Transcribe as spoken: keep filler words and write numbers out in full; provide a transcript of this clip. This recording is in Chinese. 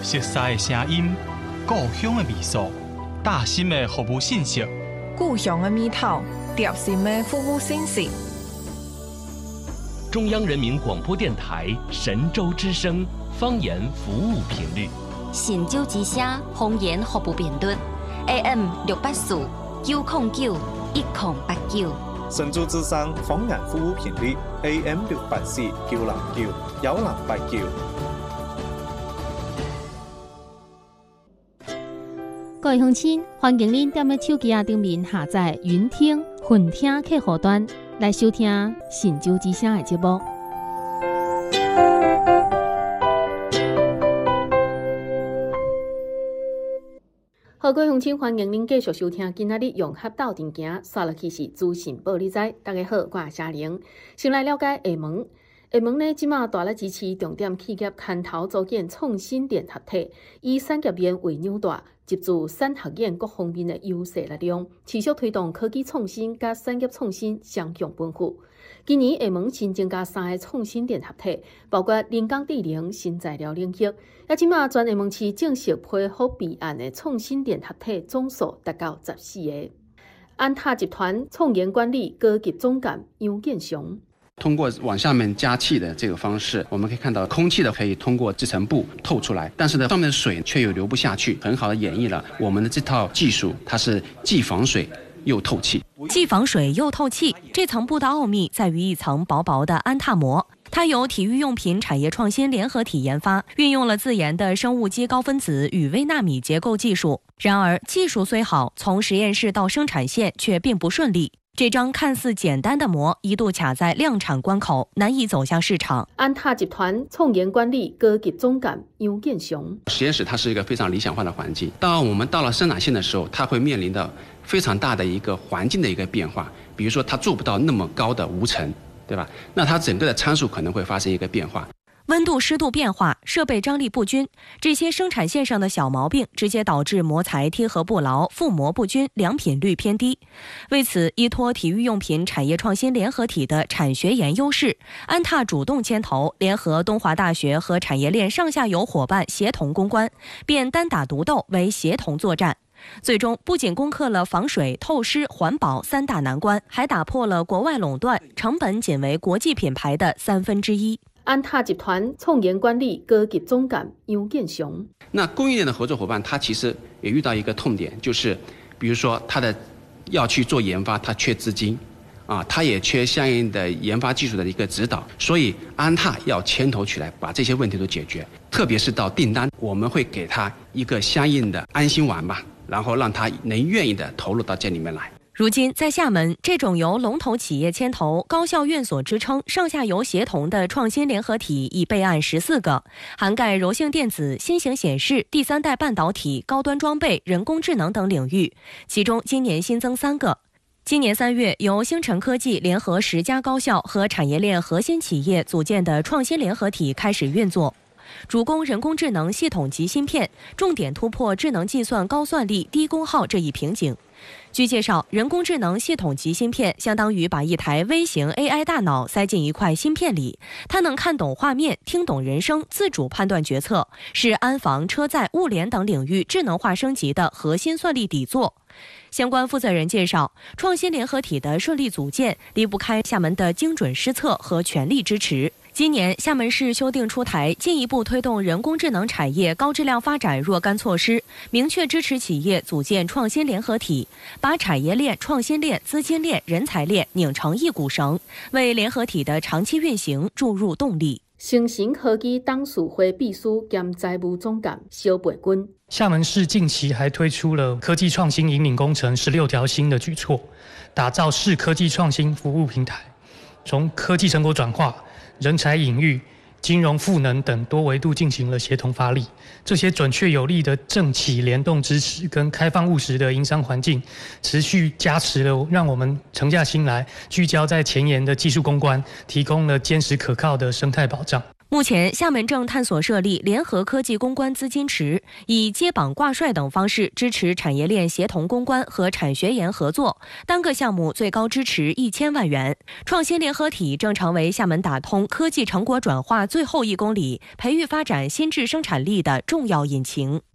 熟悉的声音，故乡的味素，大心的服务信息， 故乡的味道，贴心的服务信息。 中央人民广播电台神州之声方言服务频率， 神州之声方言服务频率 A M 六八四九零九一零八九。 神州之声方言服务频率 A M 六八四九零九一零八九。 各位乡亲，欢迎您踮咧手机啊顶面下载云听、混听客户端来收听神州之声的节目。好，各位乡亲，欢迎您继续收听今仔日融合斗阵行，刷落去是资讯报你知。大家好，我是夏玲，先来了解厦门。厦门呢，即马大力支持重点企业牵头组建创新联合体，以产业链为纽带，集聚产学研各方面的优势力量，持续推动科技创新甲产业创新双向奔赴。今年厦门新增加三个创新联合体，包括人工智能、新材料领域。也即马全厦门市正式配合备案的创新联合体总数达到十四个。安踏集团创研管理高级总监杨建雄。 通过往下面加气的这个方式，我们可以看到空气的可以通过制成布透出来，但是呢，上面的水却又流不下去，很好的演绎了我们的这套技术，它是既防水又透气。 既防水又透气，这层布的奥秘在于一层薄薄的安踏膜。它由体育用品产业创新联合体研发，运用了自研的生物基高分子与微纳米结构技术。然而，技术虽好，从实验室到生产线却并不顺利。这张看似简单的膜一度卡在量产关口，难以走向市场。 安踏集团创研管理高级总监杨建雄。 实验室它是一个非常理想化的环境，当我们到了生产线的时候，它会面临到非常大的一个环境的一个变化，比如说它做不到那么高的无尘，对吧？那它整个的参数可能会发生一个变化。 温度、湿度变化，设备张力不均，这些生产线上的小毛病，直接导致膜材贴合不牢、覆膜不均、良品率偏低。为此，依托体育用品产业创新联合体的产学研优势，安踏主动牵头，联合东华大学和产业链上下游伙伴协同攻关，变单打独斗为协同作战。最终不仅攻克了防水、透湿、环保三大难关，还打破了国外垄断、成本仅为国际品牌的三分之一。 安踏集团创研管理高级总监杨建雄。 那供应链的合作伙伴，他其实也遇到一个痛点，就是比如说他的要去做研发，他缺资金，啊，他也缺相应的研发技术的一个指导，所以安踏要牵头起来，把这些问题都解决。特别是到订单，我们会给他一个相应的安心丸吧，然后让他能愿意的投入到这里面来。 如今，在厦门，这种由龙头企业牵头、高校院所支撑、上下游协同的创新联合体已备案十四个，涵盖柔性电子、新型显示、第三代半导体、高端装备、人工智能等领域。其中，今年新增三个。今年三月，由星辰科技联合十家高校和产业链核心企业组建的创新联合体开始运作。主攻人工智能系统及芯片，重点突破智能计算高算力、低功耗这一瓶颈。据介绍，人工智能系统及芯片相当于把一台微型 A I 大脑塞进一块芯片里，它能看懂画面、听懂人声，自主判断决策，是安防、车载、物联等领域智能化升级的核心算力底座。相关负责人介绍，创新联合体的顺利组建离不开厦门的精准施策和全力支持。今年，厦门市修订出台进一步推动人工智能产业高质量发展若干措施，明确支持企业组建创新联合体，把产业链、创新链、资金链、人才链拧成一股绳，为联合体的长期运行注入动力。 新型科技董事会秘书兼财务总监肖培军。 厦门市近期还推出了科技创新引领工程十六条新的举措，打造市科技创新服务平台，从科技成果转化、人才引育、金融赋能等多维度进行了协同发力。这些准确有力的政企联动支持跟开放务实的营商环境，持续加持了让我们沉下心来，聚焦在前沿的技术攻关，提供了坚实可靠的生态保障。 目前，厦门正探索设立联合科技攻关资金池，以接榜挂帅等方式支持产业链协同攻关和产学研合作，单个项目最高支持一千万元。创新联合体正成为厦门打通科技成果转化最后一公里、培育发展新质生产力的重要引擎。